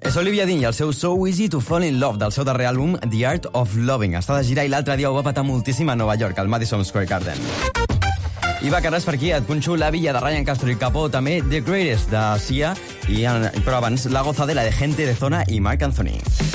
És Olivia Dean i el seu So Easy to Fall in Love del seu darrer àlbum The Art of Loving. Està de gira i l'altre dia ho va patar moltíssim a Nova York, al Madison Square Garden. I va, que res per aquí, et punxo La Villa de Ryan Castro i Capó, també The Greatest de Sia, però abans La Gozadera de Gente de Zona i Marc Anthony.